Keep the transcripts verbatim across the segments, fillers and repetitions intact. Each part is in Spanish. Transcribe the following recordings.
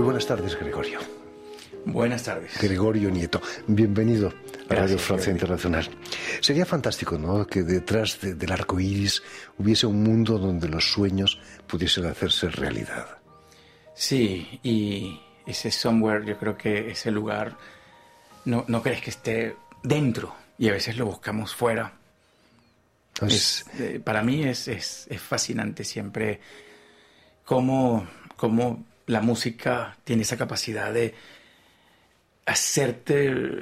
buenas tardes, Gregorio. Buenas tardes. Gregorio Nieto, bienvenido a Gracias, Radio Francia Gregorio. Internacional. Sería fantástico, ¿no?, que detrás de, del arco iris hubiese un mundo donde los sueños pudiesen hacerse realidad. Sí, y ese somewhere, yo creo que ese lugar, no, no crees que esté dentro, y a veces lo buscamos fuera. Entonces, Es, eh, para mí es, es, es fascinante siempre cómo, cómo la música tiene esa capacidad de hacerte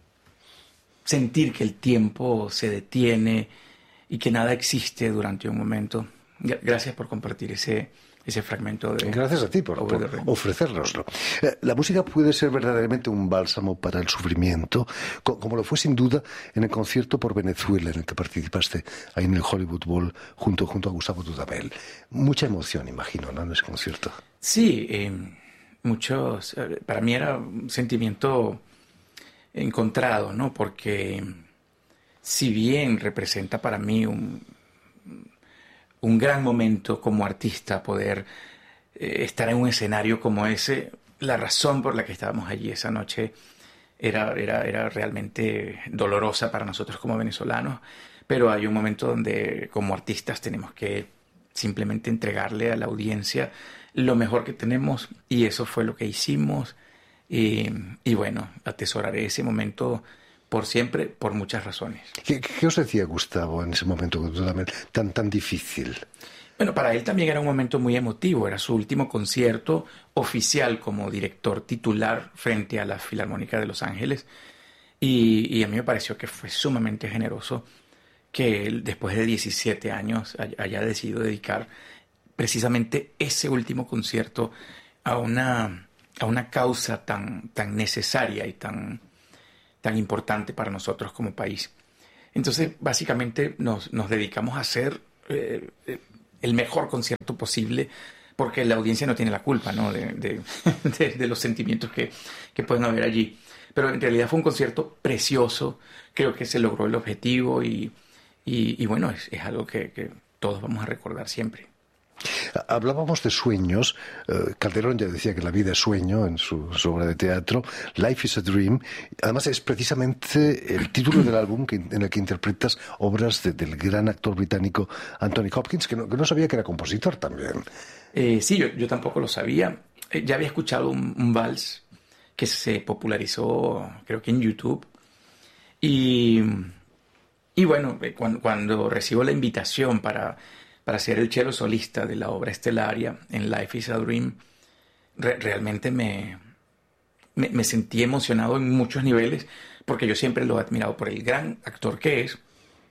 sentir que el tiempo se detiene y que nada existe durante un momento. Gracias por compartir ese, ese fragmento de... Gracias a ti por, Over the por Rainbow. ofrecérnoslo. Eh, La música puede ser verdaderamente un bálsamo para el sufrimiento, co- como lo fue sin duda en el concierto por Venezuela en el que participaste ahí en el Hollywood Bowl junto, junto a Gustavo Dudamel. Mucha emoción, imagino, ¿no?, en ese concierto. Sí, eh, muchos... eh, Para mí era un sentimiento encontrado, ¿no? Porque si bien representa para mí un, un gran momento como artista poder eh, estar en un escenario como ese, la razón por la que estábamos allí esa noche era, era, era realmente dolorosa para nosotros como venezolanos, pero hay un momento donde como artistas tenemos que simplemente entregarle a la audiencia lo mejor que tenemos, y eso fue lo que hicimos. Y, y bueno, atesoraré ese momento por siempre, por muchas razones. ¿Qué, qué os decía Gustavo en ese momento con Dudamel tan, tan difícil? Bueno, para él también era un momento muy emotivo. Era su último concierto oficial como director titular frente a la Filarmónica de Los Ángeles. Y, y a mí me pareció que fue sumamente generoso que él, después de diecisiete años, hay- haya decidido dedicar precisamente ese último concierto a una, a una causa tan, tan necesaria y tan, tan importante para nosotros como país. Entonces, básicamente nos, nos dedicamos a hacer eh, eh, el mejor concierto posible, porque la audiencia no tiene la culpa, ¿no?, de, de, de, de los sentimientos que, que pueden haber allí. Pero en realidad fue un concierto precioso. Creo que se logró el objetivo y, y, y bueno, es, es algo que, que todos vamos a recordar siempre. Hablábamos de sueños. eh, Calderón ya decía que la vida es sueño en su, su obra de teatro. Life is a Dream. Además es precisamente el título del álbum que, en el que interpretas obras de- del gran actor británico Anthony Hopkins, que no, que no sabía que era compositor también. Eh, sí, yo, yo tampoco lo sabía. Eh, ya había escuchado un, un vals que se popularizó, creo que en YouTube. Y, y bueno, eh, cuando, cuando recibo la invitación para, para ser el cello solista de la obra estelaria en Life is a Dream, re- realmente me, me, me sentí emocionado en muchos niveles, porque yo siempre lo he admirado por el gran actor que es.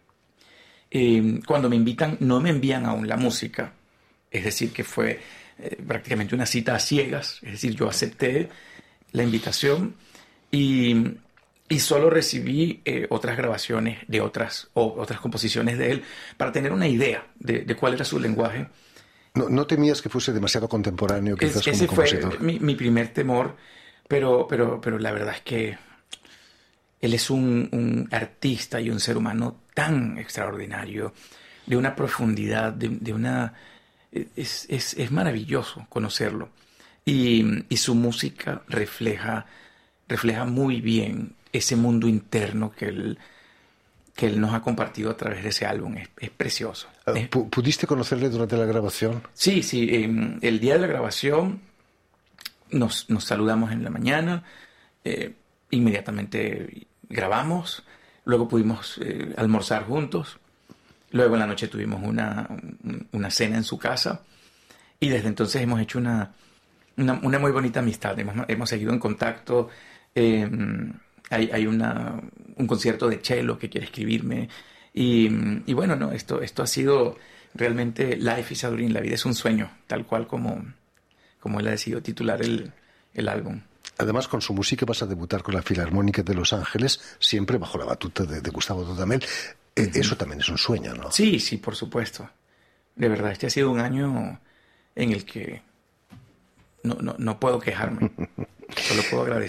Eh, cuando me invitan, no me envían aún la música, es decir, que fue eh, prácticamente una cita a ciegas, es decir, yo acepté la invitación y, y solo recibí eh, otras grabaciones de otras, o, otras composiciones de él para tener una idea de, de cuál era su lenguaje. ¿No, no temías que fuese demasiado contemporáneo quizás Es, como ese fue compositor? mi, mi primer temor, pero, pero, pero la verdad es que él es un, un artista y un ser humano tan extraordinario, de una profundidad, de, de una... Es, es, es maravilloso conocerlo. Y, y su música refleja, refleja muy bien ese mundo interno que él, que él nos ha compartido a través de ese álbum. Es, es precioso. Eh, Es- pu- ¿Pudiste conocerle durante la grabación? sí, sí. em, el día de la grabación nos, nos saludamos en la mañana. eh, inmediatamente grabamos. Luego pudimos eh, almorzar juntos. Luego en la noche tuvimos una, un- una cena en su casa. Y desde entonces hemos hecho una, una, una muy bonita amistad. Hemos, hemos seguido en contacto. Eh, hay hay una, un concierto de cello que quiere escribirme. Y, y bueno, no, esto, esto ha sido realmente Life is a Dream. La vida es un sueño, tal cual como, como él ha decidido titular el, el álbum. Además, con su música vas a debutar con la Filarmónica de Los Ángeles, siempre bajo la batuta de, de Gustavo Dudamel. Eh, Eso también es un sueño, ¿no? Sí, sí, por supuesto. De verdad, este ha sido un año en el que no, no, no puedo quejarme. Solo puedo agradecer.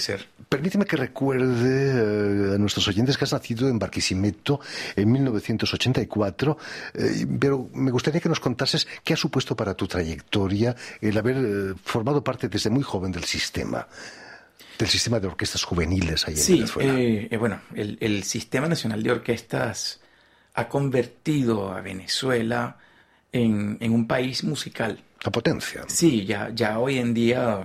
Permíteme que recuerde eh, a nuestros oyentes que has nacido en Barquisimeto en mil novecientos ochenta y cuatro, eh, pero me gustaría que nos contases qué ha supuesto para tu trayectoria el haber eh, formado parte desde muy joven del sistema, del sistema de orquestas juveniles ahí en Sí, Venezuela. eh, eh, bueno, el, el Sistema Nacional de Orquestas ha convertido a Venezuela en, en un país musical. La potencia. Sí, ya, ya hoy en día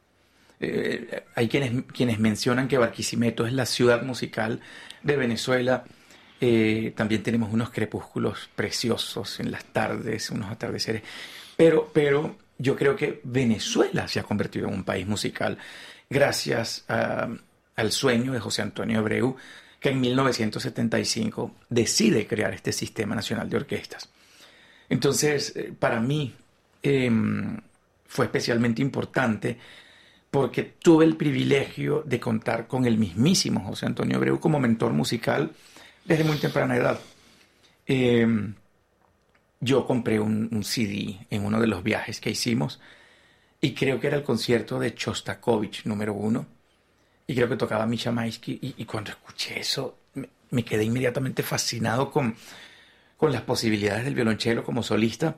eh, hay quienes, quienes mencionan que Barquisimeto es la ciudad musical de Venezuela. Eh, también tenemos unos crepúsculos preciosos en las tardes, unos atardeceres. Pero, pero yo creo que Venezuela se ha convertido en un país musical gracias a, al sueño de José Antonio Abreu, que en mil novecientos setenta y cinco decide crear este Sistema Nacional de Orquestas. Entonces, eh, para mí eh, fue especialmente importante porque tuve el privilegio de contar con el mismísimo José Antonio Abreu como mentor musical desde muy temprana edad. Eh, yo compré un, un C D en uno de los viajes que hicimos y creo que era el concierto de Chostakovich número uno. Y creo que tocaba Misha Maisky. Y, y cuando escuché eso, me, me quedé inmediatamente fascinado con, con las posibilidades del violonchelo como solista.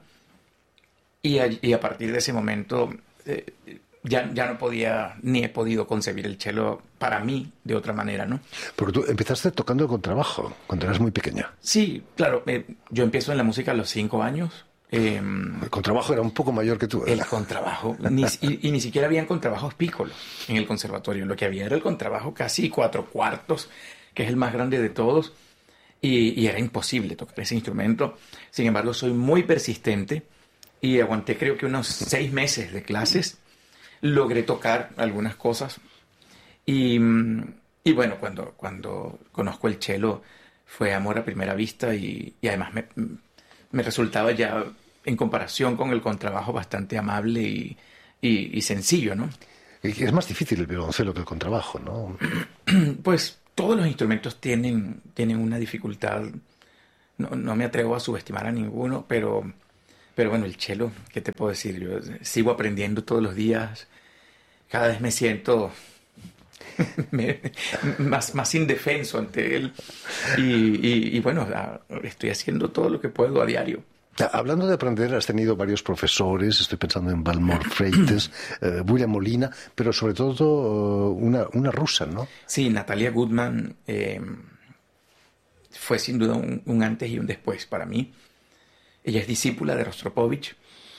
Y a, y a partir de ese momento eh, ya, ya no podía, ni he podido concebir el cello para mí de otra manera, ¿no? Porque tú empezaste tocando el contrabajo cuando eras muy pequeña. Sí, claro. Eh, yo empiezo en la música a los cinco años. Eh, El contrabajo era un poco mayor que tú, ¿verdad? El contrabajo, ni, y, y ni siquiera habían contrabajos piccolo en el conservatorio. Lo que había era el contrabajo casi cuatro cuartos, que es el más grande de todos, y, y era imposible tocar ese instrumento. Sin embargo, soy muy persistente y aguanté creo que unos seis meses de clases. Logré tocar algunas cosas y, y bueno, cuando, cuando conozco el cello fue amor a primera vista y, y además me, me resultaba ya, en comparación con el contrabajo, bastante amable y, y, y sencillo, ¿no? Es más difícil el violoncelo que el contrabajo, ¿no? Pues todos los instrumentos tienen, tienen una dificultad. No, no me atrevo a subestimar a ninguno, pero, pero bueno, el cello, ¿qué te puedo decir? Yo sigo aprendiendo todos los días. Cada vez me siento me, más, más indefenso ante él. Y, y, y bueno, estoy haciendo todo lo que puedo a diario. Hablando de aprender, has tenido varios profesores, estoy pensando en Balmor Freites, eh, William Molina, pero sobre todo uh, una, una rusa, ¿no? Sí, Natalia Gutman eh, fue sin duda un, un antes y un después para mí. Ella es discípula de Rostropovich.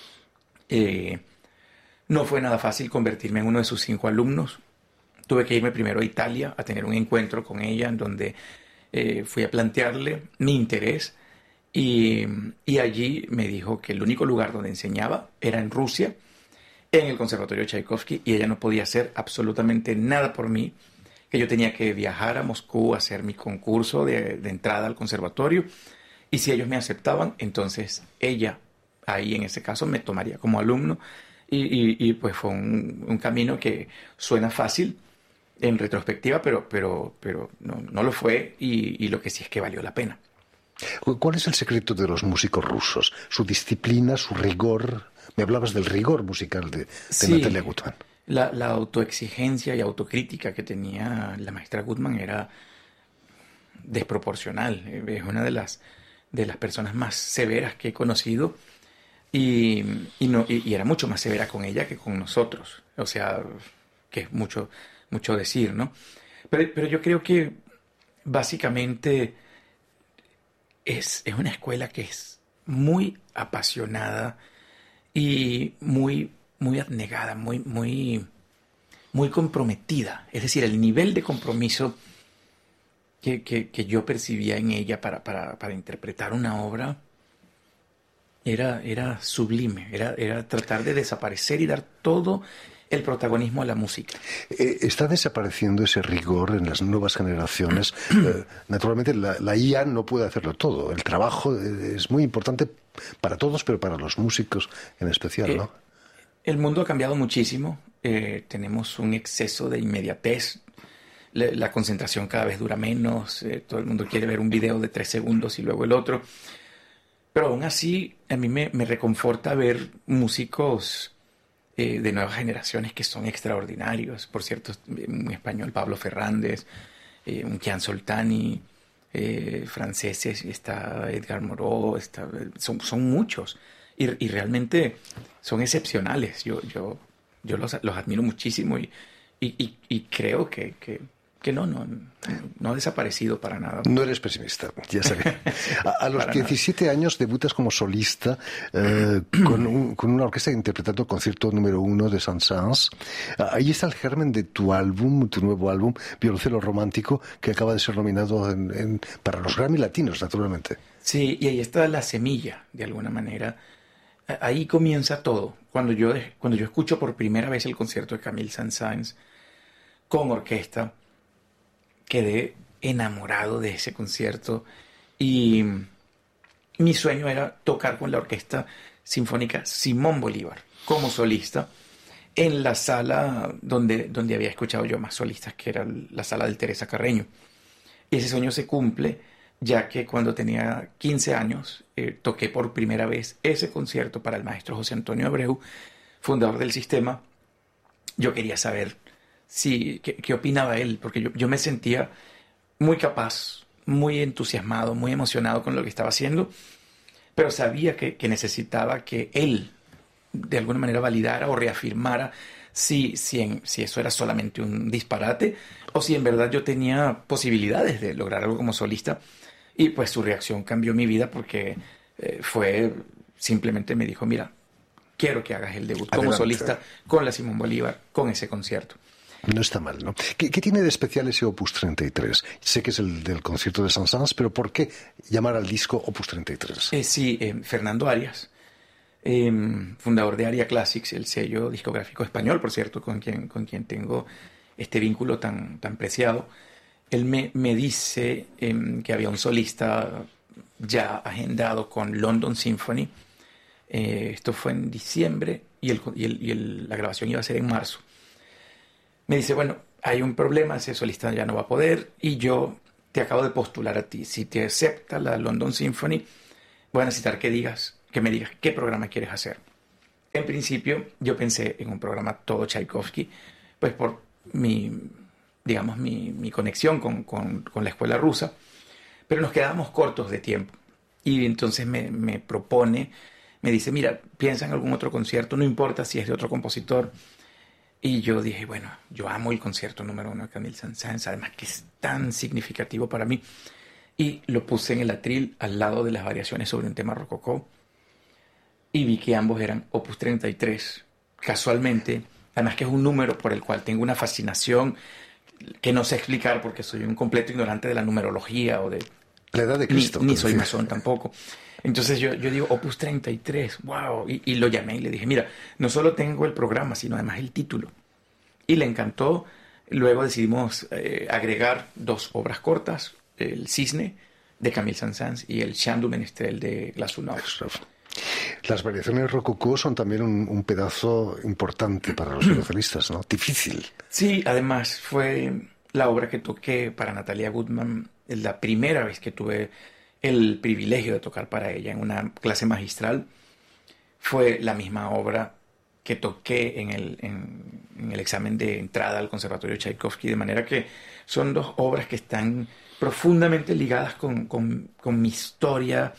Eh, no fue nada fácil convertirme en uno de sus cinco alumnos. Tuve que irme primero a Italia a tener un encuentro con ella en donde eh, fui a plantearle mi interés. Y, y allí me dijo que el único lugar donde enseñaba era en Rusia, en el Conservatorio Tchaikovsky, y ella no podía hacer absolutamente nada por mí, que yo tenía que viajar a Moscú a hacer mi concurso de, de entrada al conservatorio, y si ellos me aceptaban, entonces ella, ahí en ese caso, me tomaría como alumno, y, y, y pues fue un, un camino que suena fácil en retrospectiva, pero, pero, pero no, no lo fue, y, y lo que sí es que valió la pena. ¿Cuál es el secreto de los músicos rusos? ¿Su disciplina, su rigor? Me hablabas del rigor musical de, de sí, Natalia Gutman. La, la autoexigencia y autocrítica que tenía la maestra Gutman era desproporcional. Es una de las, de las personas más severas que he conocido y, y, no, y, y era mucho más severa con ella que con nosotros. O sea, que es mucho, mucho decir, ¿no? Pero, pero yo creo que básicamente Es, es una escuela que es muy apasionada y muy, muy abnegada, muy, muy, muy comprometida. Es decir, el nivel de compromiso que, que, que yo percibía en ella para, para, para interpretar una obra era, era sublime. Era, era tratar de desaparecer y dar todo el protagonismo a la música. Eh, ¿Está desapareciendo ese rigor en las nuevas generaciones? eh, naturalmente la, la I A no puede hacerlo todo. El trabajo es muy importante para todos, pero para los músicos en especial, eh, ¿no? El mundo ha cambiado muchísimo. Eh, tenemos un exceso de inmediatez. La, la concentración cada vez dura menos. Eh, todo el mundo quiere ver un video de tres segundos y luego el otro. Pero aún así, a mí me, me reconforta ver músicos eh, de nuevas generaciones que son extraordinarios. Por cierto, un español, Pablo Fernández, eh, un Kian Soltani, eh, franceses, está Edgar Moreau, está, son, son muchos. Y, y realmente son excepcionales. Yo, yo, yo los, los admiro muchísimo y, y, y, y creo que, que, que no, no, no ha desaparecido para nada. No eres pesimista, ya sabía. A, a los diecisiete nada. años debutas como solista eh, con, un, con una orquesta interpretando el concierto número uno de Saint-Saëns. Ahí está el germen de tu álbum, tu nuevo álbum, Violoncelo Romántico, que acaba de ser nominado en, en, para los Grammy Latinos, naturalmente. Sí, y ahí está la semilla, de alguna manera. Ahí comienza todo. Cuando yo, cuando yo escucho por primera vez el concierto de Camille Saint-Saëns con orquesta, quedé enamorado de ese concierto y mi sueño era tocar con la Orquesta Sinfónica Simón Bolívar como solista en la sala donde, donde había escuchado yo más solistas, que era la sala del Teresa Carreño. Y ese sueño se cumple, ya que cuando tenía quince años eh, toqué por primera vez ese concierto para el maestro José Antonio Abreu, fundador del sistema. Yo quería saber si, qué, qué opinaba él, porque yo, yo me sentía muy capaz, muy entusiasmado, muy emocionado con lo que estaba haciendo, pero sabía que, que necesitaba que él de alguna manera validara o reafirmara si, si, en, si eso era solamente un disparate o si en verdad yo tenía posibilidades de lograr algo como solista. Y pues su reacción cambió mi vida porque eh, fue, simplemente me dijo, mira, quiero que hagas el debut como Adelante. solista con la Simón Bolívar, con ese concierto. No está mal, ¿no? ¿Qué, qué tiene de especial ese Opus treinta y tres? Sé que es el del concierto de Saint-Saëns, pero ¿por qué llamar al disco Opus treinta y tres? Eh, sí, eh, Fernando Arias, eh, fundador de Aria Classics, el sello discográfico español, por cierto, con quien, con quien tengo este vínculo tan, tan preciado. Él me, me dice eh, que había un solista ya agendado con London Symphony. Eh, esto fue en diciembre y, el, y, el, y el, la grabación iba a ser en marzo. Me dice, bueno, hay un problema, ese solista ya no va a poder y yo te acabo de postular a ti. Si te acepta la London Symphony, voy a necesitar que digas, que me digas qué programa quieres hacer. En principio, yo pensé en un programa todo Tchaikovsky, pues por mi, digamos, mi, mi conexión con, con, con la escuela rusa, pero nos quedábamos cortos de tiempo. Y entonces me, me propone, me dice, mira, piensa en algún otro concierto, no importa si es de otro compositor. Y yo dije, bueno, yo amo el concierto número uno de Camille Saint-Saëns, además que es tan significativo para mí. Y lo puse en el atril al lado de las variaciones sobre un tema rococó. Y vi que ambos eran Opus treinta y tres. Casualmente, además que es un número por el cual tengo una fascinación que no sé explicar porque soy un completo ignorante de la numerología o de... La edad de Cristo. Ni, ni soy masón tampoco. Entonces yo, yo digo, Opus treinta y tres, wow. Y, y lo llamé y le dije, mira, no solo tengo el programa, sino además el título. Y le encantó. Luego decidimos eh, agregar dos obras cortas, el Cisne de Camille Saint-Saëns y el Chant du Ménestrel de Glazunov. Las variaciones rococó son también un, un pedazo importante para los violoncelistas, ¿no? Difícil. Sí, además fue la obra que toqué para Natalia Gutman, es la primera vez que tuve el privilegio de tocar para ella en una clase magistral. Fue la misma obra que toqué en el, en, en el examen de entrada al Conservatorio Tchaikovsky, de manera que son dos obras que están profundamente ligadas con, con, con mi historia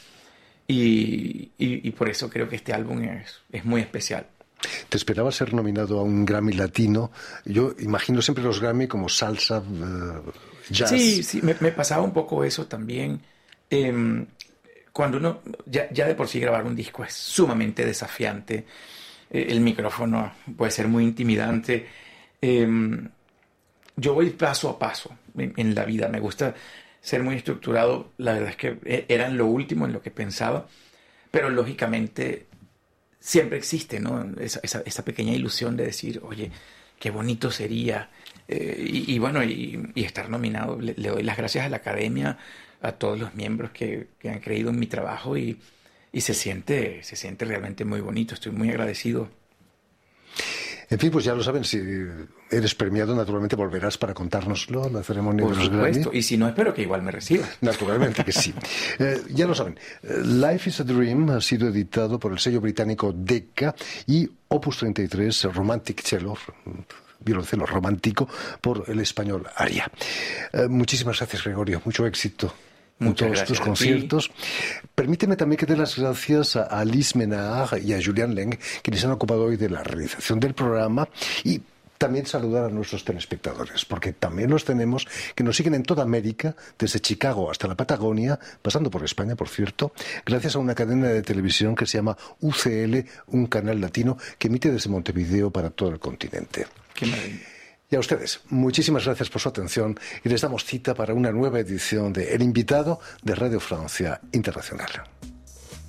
y, y, y por eso creo que este álbum es, es muy especial. ¿Te esperaba ser nominado a un Grammy latino? Yo imagino siempre los Grammy como salsa, uh, jazz. Sí, sí, me, me pasaba un poco eso también. Eh, cuando uno, ya, ya de por sí grabar un disco es sumamente desafiante. Eh, el micrófono puede ser muy intimidante. Eh, yo voy paso a paso en, en la vida. Me gusta ser muy estructurado. La verdad es que era en lo último en lo que pensaba. Pero lógicamente siempre existe, ¿no? Esa, esa, esa pequeña ilusión de decir, oye, qué bonito sería. Eh, y, y bueno, y, y estar nominado. Le, le doy las gracias a la academia, a todos los miembros que, que han creído en mi trabajo y, y se siente, se siente realmente muy bonito. Estoy muy agradecido. En fin, pues ya lo saben, si eres premiado, naturalmente volverás para contárnoslo, la ceremonia Por de los Grammy. supuesto, y si no, espero que igual me reciba. Naturalmente que sí. Eh, ya lo saben, Life is a Dream ha sido editado por el sello británico Decca y Opus treinta y tres, Romantic Cello, violoncelo romántico, por el español Aria. Eh, muchísimas gracias, Gregorio. Mucho éxito en Muchas todos tus gracias a conciertos. Permíteme también que dé las gracias a Alice Menard y a Julian Leng, quienes han ocupado hoy de la realización del programa, y también saludar a nuestros telespectadores, porque también los tenemos que nos siguen en toda América, desde Chicago hasta la Patagonia, pasando por España, por cierto, gracias a una cadena de televisión que se llama U C L, un canal latino que emite desde Montevideo para todo el continente. Qué maravilla. Y a ustedes, muchísimas gracias por su atención y les damos cita para una nueva edición de El Invitado de Radio Francia Internacional.